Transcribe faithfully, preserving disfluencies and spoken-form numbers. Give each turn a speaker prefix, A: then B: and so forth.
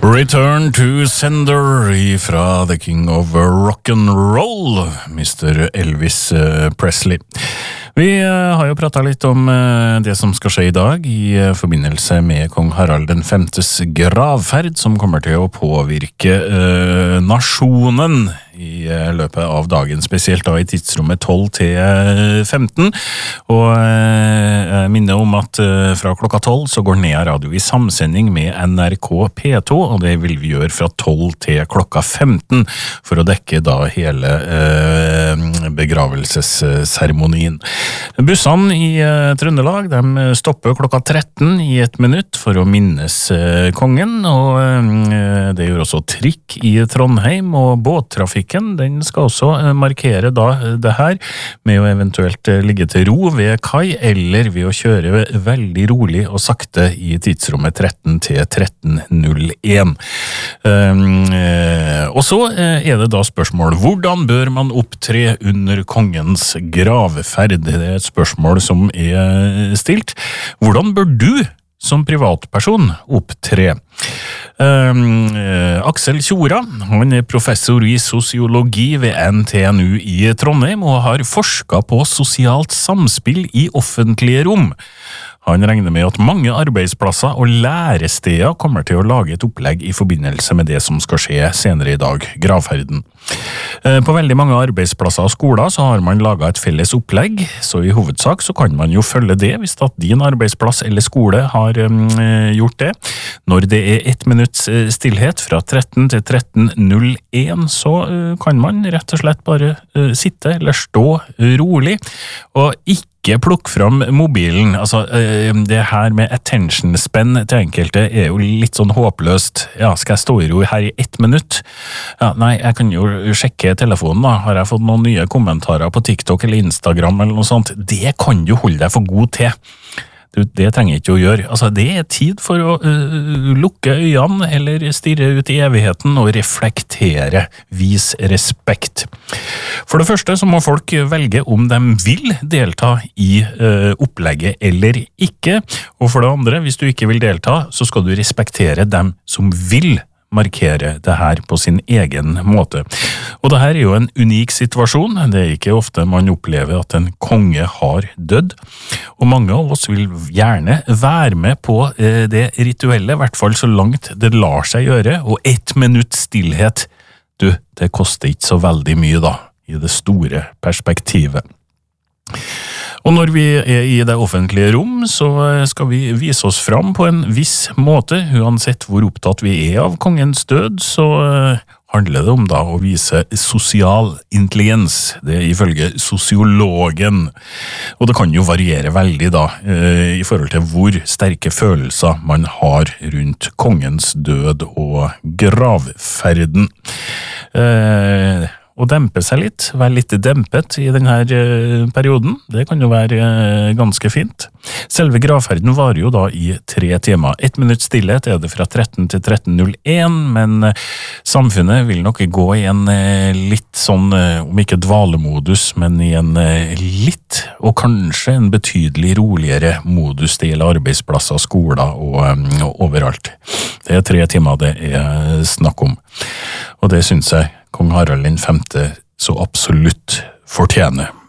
A: Return to Sender fra The King of Rock'n'Roll, mister Elvis Presley. Vi har jo pratet litt om det som skal skje i dag i forbindelse med kong Harald den femtes gravferd, som kommer til å påvirke eh, nasjonen i løpet av dagen, spesielt da i tidsrommet tolv til femten. Og eh, jeg minner om at eh, fra klokka tolv så går Nea Radio i samsending med N R K P to, og det vil vi gjøre fra tolv til klokka femten for å dekke da hele eh, begravelsesseremonien. Bussene i eh, Trøndelag, de stopper klokka tretten i et minutt for å minnes eh, kongen, og eh, det gjør også trikk i Trondheim, og båttrafikken, den skal også eh, markere da det her, med å eventuelt eh, ligge til ro ved kai, eller ved å kjøre veldig rolig og sakte i tidsrommet tretten til tretten null en. Um, eh, og så eh, er det da spørsmål, hvordan bør man opptre under kongens gravferd? Det er et spørsmål som er stilt. Hvordan bør du som privatperson opptre? Um, uh, Aksel Tjora, han er professor i sosiologi ved N T N U i Trondheim og har forsket på sosialt samspill i offentlige rom. Han regner med at mange arbeidsplasser og læresteder kommer til å lage et opplegg i forbindelse med det som skal skje senere i dag, gravferden. På veldig mange arbeidsplasser og skoler så har man laget et felles opplegg, så i hovedsak så kan man jo følge det hvis at din arbeidsplass eller skole har um, gjort det. Når det er ett minutts stillhet fra tretten til tretten null en, så uh, kan man rett og slett bare uh, sitte eller stå rolig, og ikke Ikke plukk fram mobilen. Altså, det her med attention span til enkelte er jo litt sånn håpløst. Ja, skal jeg stå i ro her i ett minutt? Ja, nei, jeg kan jo sjekke telefonen da. Har jeg fått noen nye kommentarer på TikTok eller Instagram eller noe sånt? Det kan du holde deg for god til. Du, det trenger ikke å gjøre. Altså, det er tid for å uh, lukke øynene eller stirre ut i evigheten og reflektere, vis respekt. For det første så må folk velge om de vil delta i uh, opplegget eller ikke, og for det andre, hvis du ikke vil delta, så skal du respektere dem som vil markere det her på sin egen måte. Og det her er jo en unik situasjon. Det er ikke ofte man opplever at en konge har dødd, og mange av oss vil gjerne være med på eh, det rituelle, i hvert fall så langt det lar seg gjøre, og ett minutt stillhet, du, det koster ikke så veldig mye da, i det store perspektivet. Og når vi er i det offentlige rom, så skal vi vise oss fram på en viss måte. Uansett hvor opptatt vi er av kongens død, så handler det om da å vise sosial intelligens. Det er ifølge sosiologen. Og det kan jo variere veldig da, i forhold til hvor sterke følelser man har rundt kongens død og gravferden. Eh... og dempe seg litt, være litt dempet i denne perioden. Det kan jo være ganske fint. Selve gravferden varer jo da i tre timer. Ett minutt stillhet er det fra tretten til tretten null en, men samfunnet vil nok gå i en litt sånn, om ikke dvalemodus, men i en litt, og kanskje en betydelig roligere modus. Det gjelder arbeidsplasser, skoler og, og overalt. Det er tre timer det er snakk om, og det synes jeg kong Harald den femte så absolutt fortjener.